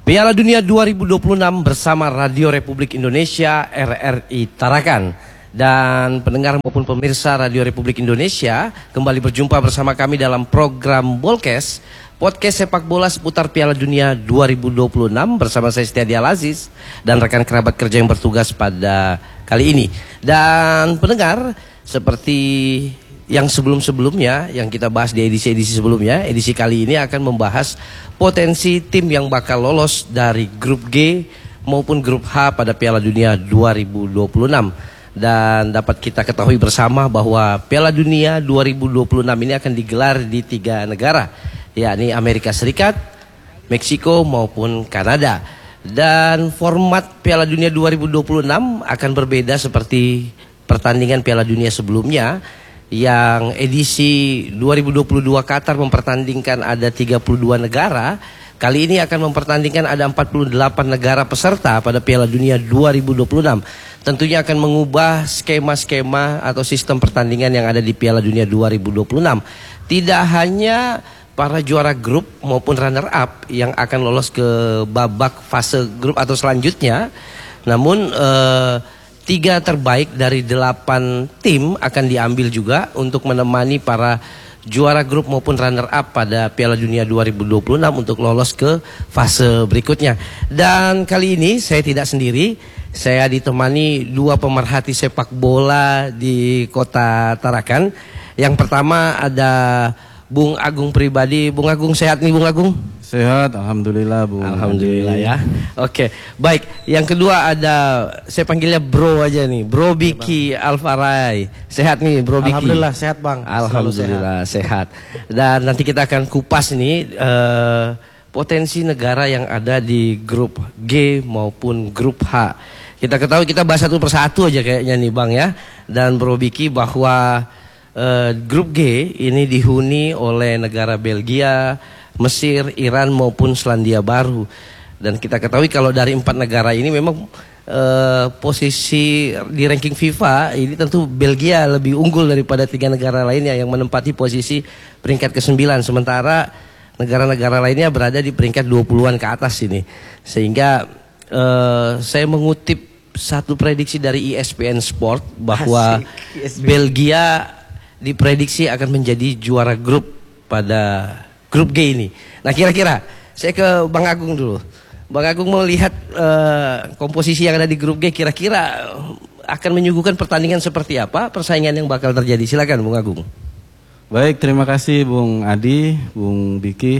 Piala Dunia 2026 bersama Radio Republik Indonesia RRI Tarakan. Dan pendengar maupun pemirsa Radio Republik Indonesia, kembali berjumpa bersama kami dalam program Bolkes, podcast sepak bola seputar Piala Dunia 2026 bersama saya Setia Dial Aziz dan rekan kerabat kerja yang bertugas pada kali ini. Dan pendengar, seperti yang sebelum-sebelumnya yang kita bahas di edisi-edisi sebelumnya, edisi kali ini akan membahas potensi tim yang bakal lolos dari grup G maupun grup H pada Piala Dunia 2026. Dan dapat kita ketahui bersama bahwa Piala Dunia 2026 ini akan digelar di 3 negara, yakni Amerika Serikat, Meksiko maupun Kanada. Dan format Piala Dunia 2026 akan berbeda seperti pertandingan Piala Dunia sebelumnya, yang edisi 2022 Qatar mempertandingkan ada 32 negara. Kali ini akan mempertandingkan ada 48 negara peserta pada Piala Dunia 2026. Tentunya akan mengubah skema-skema atau sistem pertandingan yang ada di Piala Dunia 2026. Tidak hanya para juara grup maupun runner up yang akan lolos ke babak fase grup atau selanjutnya, namun 3 terbaik dari 8 tim akan diambil juga untuk menemani para juara grup maupun runner up pada Piala Dunia 2026 untuk lolos ke fase berikutnya. Dan kali ini saya tidak sendiri, saya ditemani 2 pemerhati sepak bola di kota Tarakan. Yang pertama ada Bung Agung Pribadi. Bung Agung, sehat nih Bung Agung? Sehat, alhamdulillah Bu. Alhamdulillah ya. Oke, baik. Yang kedua ada, saya panggilnya Bro aja nih, Bro Biki Alfarai. Sehat nih Bro Biki? Alhamdulillah sehat Bang. Alhamdulillah sehat. Dan nanti kita akan kupas nih potensi negara yang ada di grup G maupun grup H. Kita ketahui, kita bahas satu persatu aja kayaknya nih Bang ya. Dan Bro Biki, bahwa grup G ini dihuni oleh negara Belgia, Mesir, Iran maupun Selandia Baru. Dan kita ketahui kalau dari 4 negara ini memang posisi di ranking FIFA ini tentu Belgia lebih unggul daripada 3 negara lainnya yang menempati posisi peringkat ke-9. Sementara negara-negara lainnya berada di peringkat 20-an ke atas ini. Sehingga saya mengutip satu prediksi dari ESPN Sport bahwa Belgia diprediksi akan menjadi juara grup pada grup G ini. Nah, kira-kira saya ke Bang Agung dulu. Bang Agung melihat komposisi yang ada di grup G, kira-kira akan menyuguhkan pertandingan seperti apa, persaingan yang bakal terjadi. Silakan Bang Agung. Baik, terima kasih Bung Adi, Bung Biki.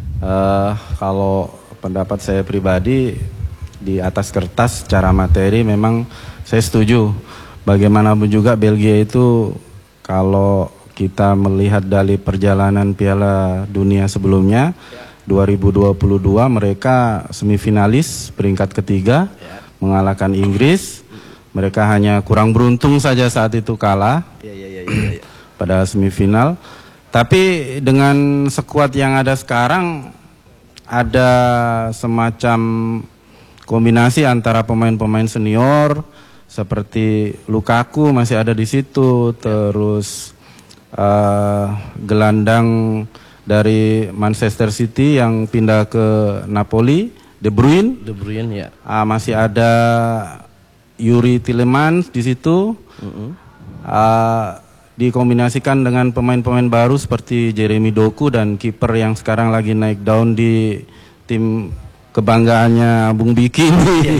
Kalau pendapat saya pribadi, di atas kertas secara materi memang saya setuju. Bagaimanapun juga Belgia itu, kalau kita melihat dari perjalanan Piala Dunia sebelumnya, 2022 mereka semifinalis peringkat ketiga, mengalahkan Inggris. Mereka hanya kurang beruntung saja saat itu kalah pada semifinal. Tapi dengan skuad yang ada sekarang, ada semacam kombinasi antara pemain-pemain senior seperti Lukaku masih ada di situ, terus gelandang dari Manchester City yang pindah ke Napoli, De Bruyne ya. Masih ada Yuri Tielemans di situ. Dikombinasikan dengan pemain-pemain baru seperti Jeremy Doku dan kiper yang sekarang lagi naik daun di tim kebanggaannya Bung Biki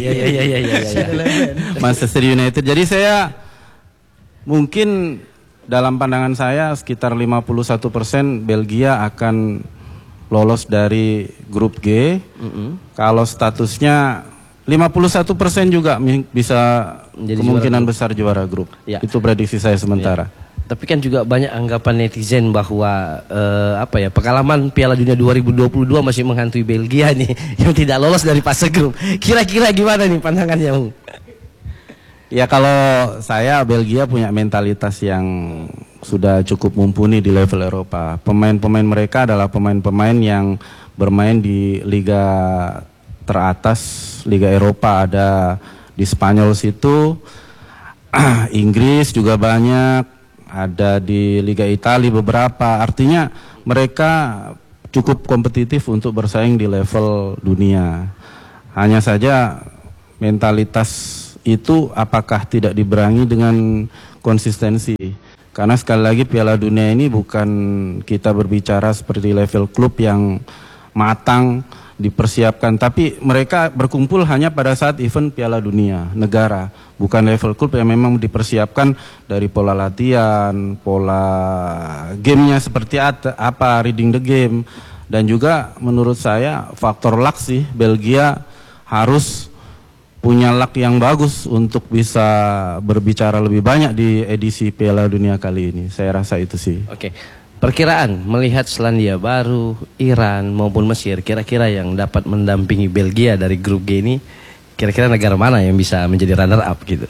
Manchester United. Jadi saya mungkin dalam pandangan saya sekitar 51% Belgia akan lolos dari grup G. Kalau statusnya 51% juga bisa menjadi kemungkinan besar juara grup. Ya. Itu prediksi saya sementara. Ya. Tapi kan juga banyak anggapan netizen bahwa pengalaman Piala Dunia 2022 masih menghantui Belgia nih yang tidak lolos dari fase grup. Kira-kira gimana nih pandangannya, Bung? Ya, kalau saya, Belgia punya mentalitas yang sudah cukup mumpuni di level Eropa. Pemain-pemain mereka adalah pemain-pemain yang bermain di liga teratas, Liga Eropa. Ada di Spanyol situ, Inggris juga banyak, ada di Liga Italia beberapa. Artinya mereka cukup kompetitif untuk bersaing di level dunia. Hanya saja mentalitas itu apakah tidak diberangi dengan konsistensi. Karena sekali lagi Piala Dunia ini bukan kita berbicara seperti level klub yang matang, dipersiapkan, tapi mereka berkumpul hanya pada saat event Piala Dunia negara, bukan level klub yang memang dipersiapkan dari pola latihan, pola gamenya seperti apa, reading the game, dan juga menurut saya faktor luck sih. Belgia harus punya luck yang bagus untuk bisa berbicara lebih banyak di edisi Piala Dunia kali ini. Saya rasa itu sih. Oke. Perkiraan melihat Selandia Baru, Iran maupun Mesir, kira-kira yang dapat mendampingi Belgia dari grup G ini, kira-kira negara mana yang bisa menjadi runner up gitu?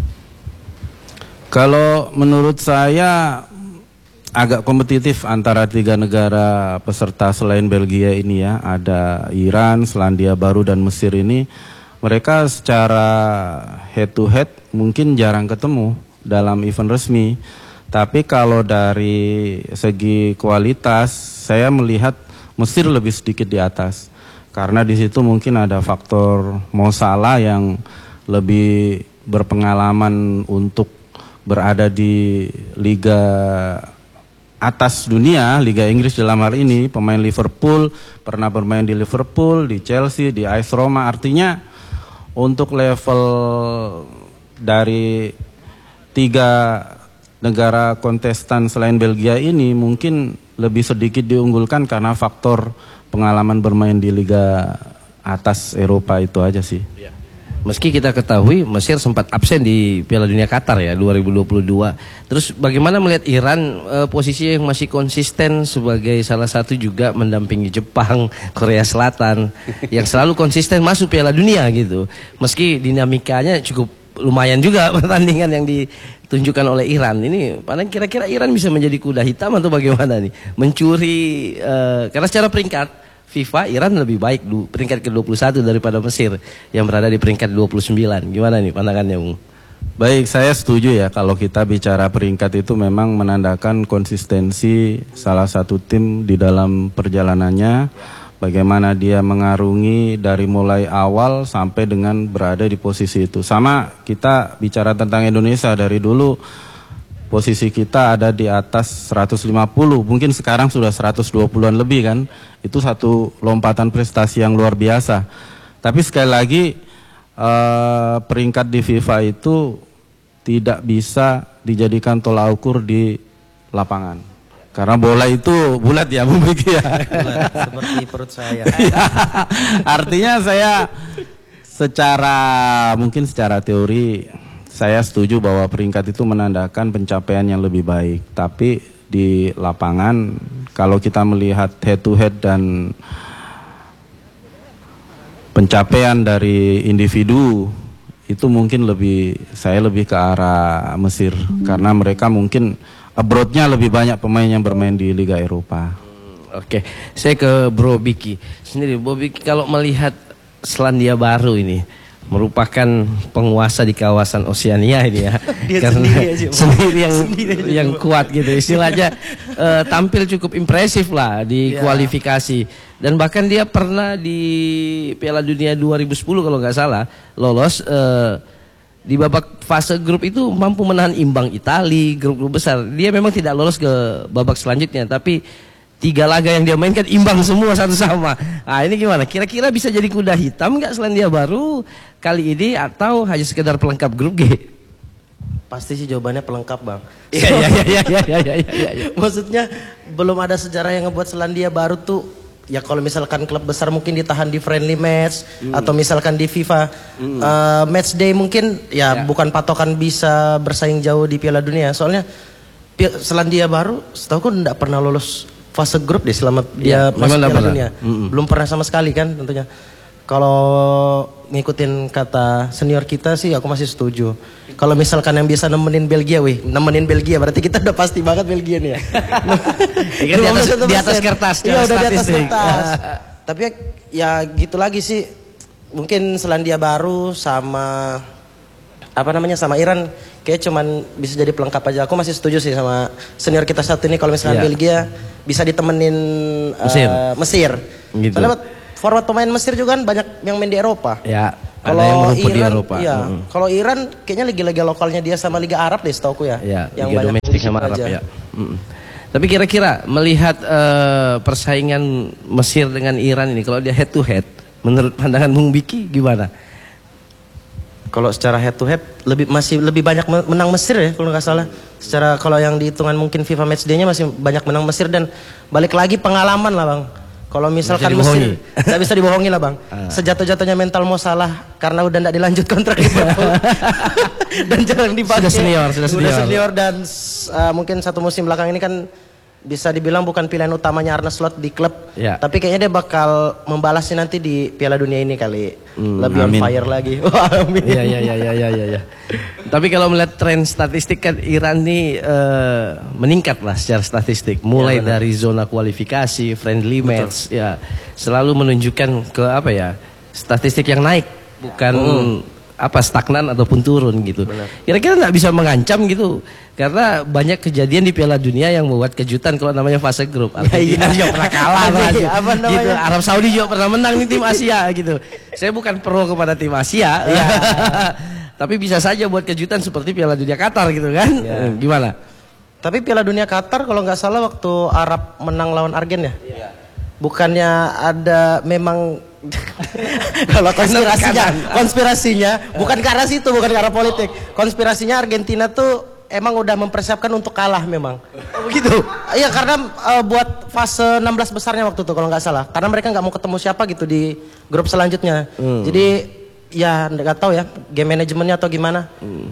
Kalau menurut saya agak kompetitif antara 3 negara peserta selain Belgia ini ya. Ada Iran, Selandia Baru, dan Mesir ini. Mereka secara head to head mungkin jarang ketemu dalam event resmi. Tapi kalau dari segi kualitas, saya melihat Mesir lebih sedikit di atas. Karena di situ mungkin ada faktor Mo Salah yang lebih berpengalaman untuk berada di liga atas dunia, Liga Inggris dalam hal ini. Pemain Liverpool, pernah bermain di Liverpool, di Chelsea, di AS Roma. Artinya untuk level dari 3 negara kontestan selain Belgia ini mungkin lebih sedikit diunggulkan karena faktor pengalaman bermain di liga atas Eropa itu aja sih. Meski kita ketahui Mesir sempat absen di Piala Dunia Qatar ya 2022. Terus bagaimana melihat Iran, posisi yang masih konsisten sebagai salah satu juga mendampingi Jepang, Korea Selatan yang selalu konsisten masuk Piala Dunia gitu. Meski dinamikanya cukup lumayan juga pertandingan yang ditunjukkan oleh Iran ini. Paling kira-kira Iran bisa menjadi kuda hitam atau bagaimana nih? Mencuri, karena secara peringkat FIFA Iran lebih baik peringkat ke-21 daripada Mesir yang berada di peringkat 29. Gimana nih pandangannya, Bung? Baik, saya setuju ya kalau kita bicara peringkat itu memang menandakan konsistensi salah satu tim di dalam perjalanannya. Bagaimana dia mengarungi dari mulai awal sampai dengan berada di posisi itu. Sama kita bicara tentang Indonesia dari dulu, posisi kita ada di atas 150, mungkin sekarang sudah 120-an lebih kan. Itu satu lompatan prestasi yang luar biasa. Tapi sekali lagi peringkat di FIFA itu tidak bisa dijadikan tolak ukur di lapangan. Karena bola itu bulat ya, Bung Biki ya. Bulat, seperti perut saya. Artinya saya mungkin secara teori saya setuju bahwa peringkat itu menandakan pencapaian yang lebih baik. Tapi di lapangan kalau kita melihat head to head dan pencapaian dari individu itu mungkin saya lebih ke arah Mesir. Karena mereka mungkin abroadnya lebih banyak pemain yang bermain di Liga Eropa. Oke, saya ke Bro Biki sendiri. Bro Biki, kalau melihat Selandia Baru ini merupakan penguasa di kawasan Oseania ini ya, karena sendiri yang kuat gitu istilahnya, tampil cukup impresif lah di kualifikasi, dan bahkan dia pernah di Piala Dunia 2010 kalau nggak salah lolos. Di babak fase grup itu mampu menahan imbang Italia, grup-grup besar. Dia memang tidak lolos ke babak selanjutnya, tapi 3 laga yang dia mainkan imbang semua satu sama. Nah ini gimana? Kira-kira bisa jadi kuda hitam nggak Selandia Baru kali ini atau hanya sekedar pelengkap grup G? Pasti sih jawabannya pelengkap, Bang. Iya. Maksudnya belum ada sejarah yang ngebuat Selandia Baru tuh. Ya kalau misalkan klub besar mungkin ditahan di friendly match atau misalkan di FIFA match day mungkin bukan patokan bisa bersaing jauh di Piala Dunia. Soalnya Selandia Baru setahu aku enggak pernah lolos fase grup deh selama dia masuk Piala Dunia. Belum pernah sama sekali kan tentunya. Kalau ngikutin kata senior kita sih aku masih setuju. Kalau misalkan yang bisa nemenin Belgia berarti kita udah pasti banget Belgia nih ya. Di atas kertas. Iya udah di atas kertas. Tapi ya gitu lagi sih. Mungkin Selandia Baru sama apa namanya sama Iran kayak cuman bisa jadi pelengkap aja. Aku masih setuju sih sama senior kita satu ini kalau misalnya Belgia bisa ditemenin Mesir. Gitu. Soalnya forward pemain Mesir juga kan banyak yang main di Eropa. Ya. Kalau ada yang merumput di Iran, Eropa. Iya. Kalau Iran kayaknya liga-liga lokalnya dia sama Liga Arab deh setauku ya. Ya, yang Liga banyak domestik sama Arab aja. ya. Tapi kira-kira melihat persaingan Mesir dengan Iran ini, kalau dia head to head, menurut pandangan Bung Biki gimana? Kalau secara head to head masih lebih banyak menang Mesir ya kalau nggak salah. Secara kalau yang dihitungan mungkin FIFA Matchday-nya masih banyak menang Mesir dan balik lagi pengalaman lah bang. Kalau misalkan Mesir nggak bisa dibohongi lah bang. Sejatuh-jatuhnya mental Mo Salah karena udah nggak dilanjut kontrak Liverpool dan jarang dipakai. Sudah senior dan mungkin satu musim belakang ini kan bisa dibilang bukan pilihan utamanya Arne Slot di klub. Ya. Tapi kayaknya dia bakal membalasnya nanti di Piala Dunia ini kali. Lebih on fire lagi. Amin. Iya. Tapi kalau melihat tren statistik kan Iran ini meningkat lah secara statistik. Mulai dari zona kualifikasi, friendly match, ya selalu menunjukkan ke apa ya statistik yang naik, bukan stagnan ataupun turun gitu. Kira-kira nggak bisa mengancam gitu. Karena banyak kejadian di Piala Dunia yang membuat kejutan kalau namanya fase grup. Argentina juga pernah kalah gitu. Arab Saudi juga pernah menang nih tim Asia gitu. Saya bukan pro kepada tim Asia. Tapi bisa saja buat kejutan seperti Piala Dunia Qatar gitu kan. Gimana? Tapi Piala Dunia Qatar kalau nggak salah waktu Arab menang lawan Argen ya. Bukannya ada memang kalau konspirasinya bukan ke arah situ, bukan ke arah politik. Konspirasinya Argentina tuh emang udah mempersiapkan untuk kalah memang. Begitu? Iya karena buat fase 16 besarnya waktu itu kalau nggak salah. Karena mereka nggak mau ketemu siapa gitu di grup selanjutnya. Jadi ya nggak tahu ya game manajemennya atau gimana.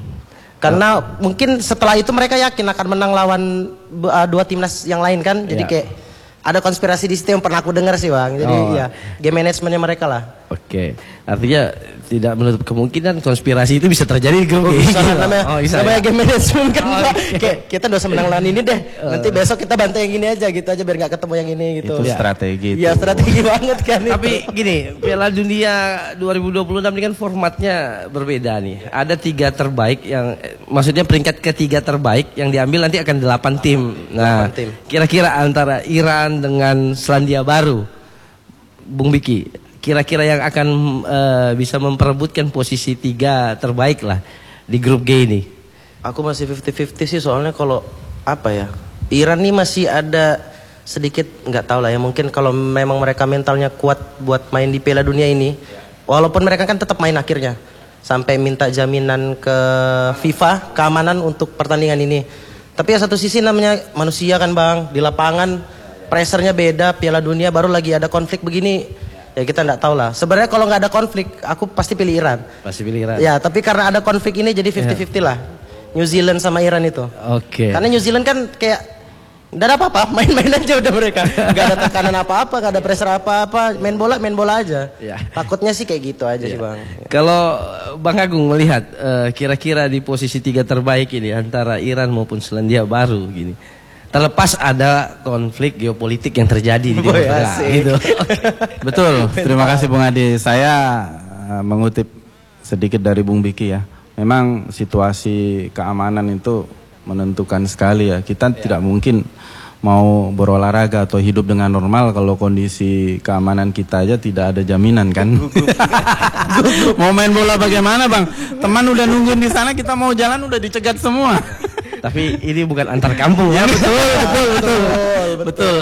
Karena mungkin setelah itu mereka yakin akan menang lawan dua timnas yang lain kan. Jadi kayak ada konspirasi di situ yang pernah aku dengar sih bang. Jadi ya game manajemennya mereka lah. Oke, artinya tidak menutup kemungkinan konspirasi itu bisa terjadi di grup ini. Namanya game management kan. Kayak kita udah menang lawan ini deh. Nanti besok kita bantai yang ini aja gitu aja biar nggak ketemu yang ini gitu. Itu strategi. Iya strategi banget kan. Tapi gini, Piala Dunia 2026 ini kan formatnya berbeda nih. Ada 3 terbaik yang, maksudnya peringkat ketiga terbaik yang diambil nanti akan 8 tim. Nah, kira-kira antara Iran dengan Selandia Baru, Bung Biki, kira-kira yang akan bisa memperebutkan posisi 3 terbaik lah di grup G ini? Aku masih 50-50 sih soalnya kalau apa ya, Iran nih masih ada sedikit nggak tahu lah ya, mungkin kalau memang mereka mentalnya kuat buat main di Piala Dunia ini, walaupun mereka kan tetap main akhirnya sampai minta jaminan ke FIFA keamanan untuk pertandingan ini. Tapi ya satu sisi namanya manusia kan bang, di lapangan pressure-nya beda. Piala Dunia baru lagi ada konflik begini. Ya kita nggak tahu lah. Sebenarnya kalau nggak ada konflik, aku pasti pilih Iran. Pasti pilih Iran. Ya, tapi karena ada konflik ini jadi 50-50 lah. New Zealand sama Iran itu. Oke. Karena New Zealand kan kayak nggak ada apa-apa, main-main aja udah mereka. Nggak ada tekanan apa-apa, nggak ada pressure apa-apa, main bola aja. Ya. Takutnya sih kayak gitu aja sih bang. Kalau Bang Agung melihat kira-kira di posisi 3 terbaik ini antara Iran maupun Selandia Baru gini. Terlepas ada konflik geopolitik yang terjadi di Timur Tengah gitu. Betul, terima kasih Bung Adi. Saya mengutip sedikit dari Bung Biki ya. Memang situasi keamanan itu menentukan sekali ya. Kita tidak mungkin mau berolahraga atau hidup dengan normal kalau kondisi keamanan kita aja tidak ada jaminan kan. Mau main bola bagaimana bang? Teman udah nungguin di sana, kita mau jalan udah dicegat semua. Tapi ini bukan antar kampung. Ya betul.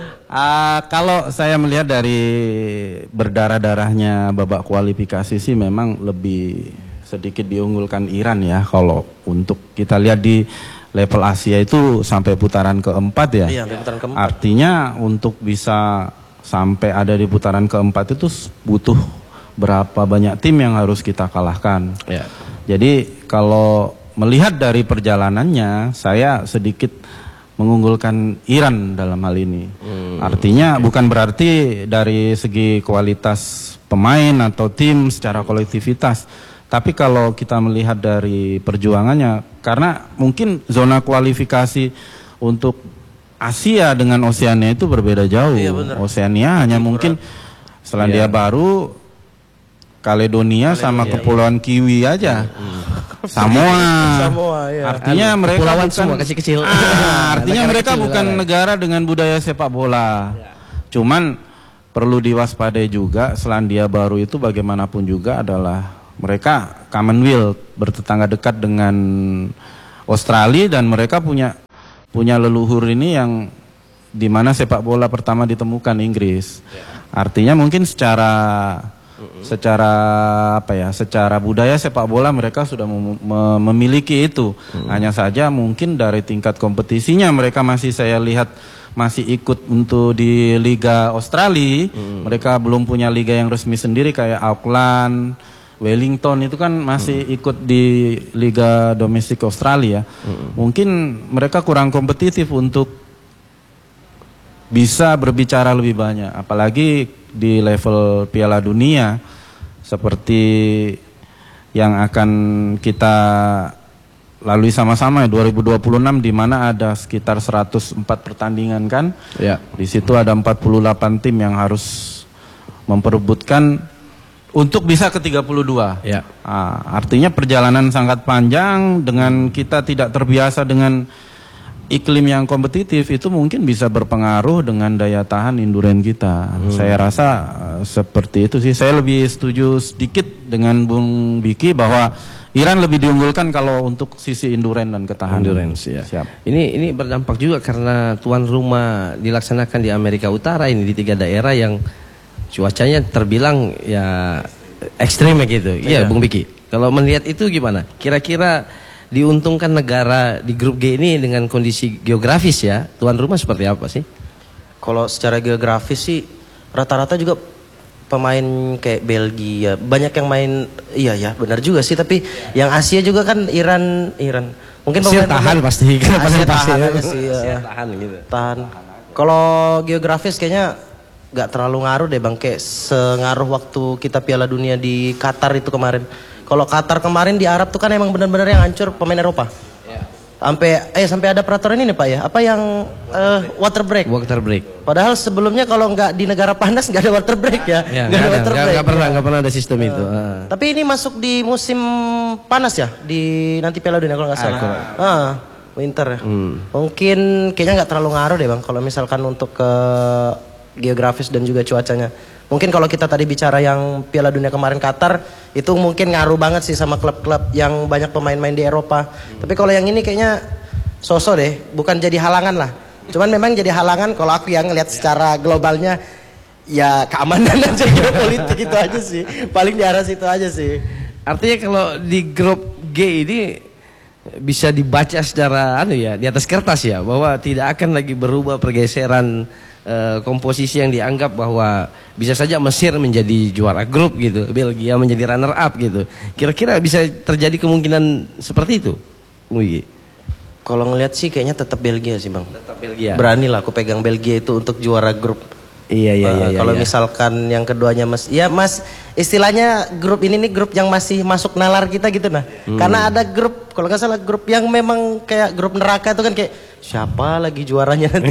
Kalau saya melihat dari berdarah-darahnya babak kualifikasi sih memang lebih sedikit diunggulkan Iran ya. Kalau untuk kita lihat di level Asia itu sampai putaran keempat ya. Iya, putaran keempat. Artinya untuk bisa sampai ada di putaran keempat itu butuh berapa banyak tim yang harus kita kalahkan. Ya. Jadi kalau melihat dari perjalanannya, saya sedikit mengunggulkan Iran dalam hal ini. Artinya bukan berarti dari segi kualitas pemain atau tim secara kolektivitas. Tapi kalau kita melihat dari perjuangannya, karena mungkin zona kualifikasi untuk Asia dengan Oseania itu berbeda jauh. Iya, Oseania hanya mungkin Selandia Baru, Kaledonia sama Kepulauan Kiwi aja. Samoa, ya. Artinya mereka Kepulauan bukan, semua kecil-kecil. artinya mereka bukan negara dengan budaya sepak bola. Cuman perlu diwaspadai juga, Selandia Baru itu bagaimanapun juga adalah mereka Commonwealth, bertetangga dekat dengan Australia, dan mereka punya leluhur ini yang di mana sepak bola pertama ditemukan Inggris. Artinya mungkin secara budaya sepak bola mereka sudah memiliki itu. Hanya saja mungkin dari tingkat kompetisinya mereka masih, saya lihat masih ikut untuk di Liga Australia. Mereka belum punya liga yang resmi sendiri kayak Auckland, Wellington itu kan masih ikut di Liga Domestik Australia. Mungkin mereka kurang kompetitif untuk bisa berbicara lebih banyak, apalagi di level Piala Dunia seperti yang akan kita lalui sama-sama 2026, di mana ada sekitar 104 pertandingan kan. Ya. Di situ ada 48 tim yang harus memperebutkan untuk bisa ke 32. Ya. Artinya perjalanan sangat panjang, dengan kita tidak terbiasa dengan iklim yang kompetitif, itu mungkin bisa berpengaruh dengan daya tahan endurance kita. Saya rasa seperti itu sih. Saya lebih setuju sedikit dengan Bung Biki bahwa Iran lebih diunggulkan kalau untuk sisi endurance dan ketahanan. Endurance, ya. Siap. Ini berdampak juga karena tuan rumah dilaksanakan di Amerika Utara ini, di 3 daerah yang cuacanya terbilang ya ekstrim gitu. Iya, Bung Biki. Kalau melihat itu gimana? Kira-kira diuntungkan negara di grup G ini dengan kondisi geografis ya, tuan rumah seperti apa sih? Kalau secara geografis sih rata-rata juga pemain kayak Belgia banyak yang main. Iya ya, benar juga sih. Tapi yang Asia juga kan Iran mungkin Asia tahan pasti. Asia tahan aja sih. Asia tahan gitu. Tahan. Kalau geografis kayaknya nggak terlalu ngaruh deh Bang, kayak sengaruh waktu kita Piala Dunia di Qatar itu kemarin. Kalau Qatar kemarin di Arab tuh kan emang benar-benar yang hancur pemain Eropa. Sampai ada peraturan ini Pak ya, apa yang water break. Water break. Padahal sebelumnya kalau nggak di negara panas nggak ada water break ya. Nggak ada water break. Nggak pernah ada sistem itu. Tapi ini masuk di musim panas ya, di nanti Piala Dunia kalau nggak salah. Winter ya. Mungkin kayaknya nggak terlalu ngaruh deh Bang kalau misalkan untuk ke geografis dan juga cuacanya. Mungkin kalau kita tadi bicara yang Piala Dunia kemarin Qatar, itu mungkin ngaruh banget sih sama klub-klub yang banyak pemain-main di Eropa. Tapi kalau yang ini kayaknya sosok deh, bukan jadi halangan lah. Cuman memang jadi halangan kalau aku yang ngelihat secara globalnya, ya keamanan dan geopolitik itu aja sih. Paling di arah situ aja sih. Artinya kalau di grup G ini bisa dibaca secara di atas kertas ya, bahwa tidak akan lagi berubah pergeseran komposisi yang dianggap bahwa bisa saja Mesir menjadi juara grup gitu, Belgia menjadi runner up gitu. Kira-kira bisa terjadi kemungkinan seperti itu, Wih? Kalau ngelihat sih kayaknya tetap Belgia sih Bang. Tetap Belgia. Berani lah aku pegang Belgia itu untuk juara grup. Iya. Kalau misalkan yang keduanya Mas, istilahnya grup ini nih grup yang masih masuk nalar kita gitu nah. Karena ada grup, kalau nggak salah grup yang memang kayak grup neraka itu kan kayak siapa lagi juaranya nanti.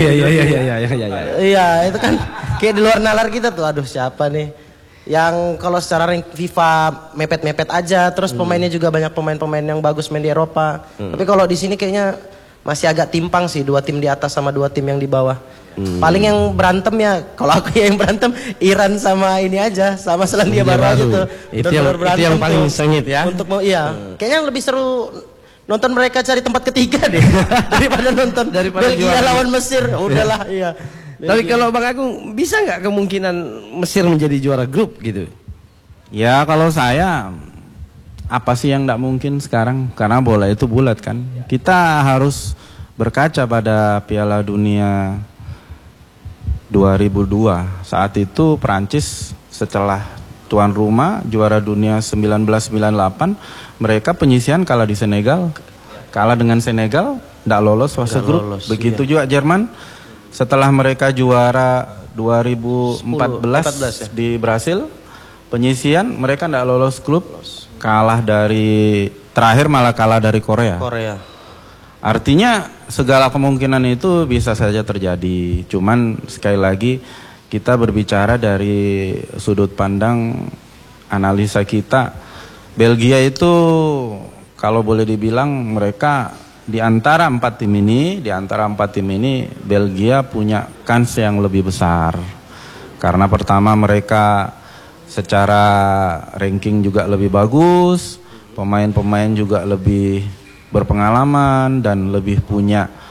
Iya, itu kan kayak di luar nalar kita tuh. Aduh, siapa nih? Yang kalau secara rank FIFA mepet-mepet aja, terus pemainnya juga banyak pemain-pemain yang bagus main di Eropa. Tapi kalau di sini kayaknya masih agak timpang sih, 2 tim di atas sama 2 tim yang di bawah. Paling yang berantem ya, kalau aku yang berantem Iran sama ini aja, sama Selandia Baru aja tuh. Itu yang paling sengit ya. Untuk kayaknya lebih seru nonton mereka cari tempat ketiga deh daripada nonton Belgia lawan Mesir. Udahlah, iya. Tapi kalau Bang Agung, bisa nggak kemungkinan Mesir menjadi juara grup gitu? Ya kalau saya, apa sih yang nggak mungkin sekarang? Karena bola itu bulat kan. Kita harus berkaca pada Piala Dunia 2002. Saat itu Prancis setelah tuan rumah juara dunia 1998, mereka penyisian kalah di Senegal. Kalah dengan Senegal, tidak lolos fase grup. Begitu juga Jerman. Setelah mereka juara 2014 di Brasil, penyisian mereka tidak lolos grup. Kalah dari, terakhir malah kalah dari Korea. Artinya segala kemungkinan itu bisa saja terjadi. Cuman sekali lagi kita berbicara dari sudut pandang analisa kita. Belgia itu kalau boleh dibilang mereka di antara empat tim ini, Belgia punya kans yang lebih besar. Karena pertama mereka secara ranking juga lebih bagus, pemain-pemain juga lebih berpengalaman dan lebih punya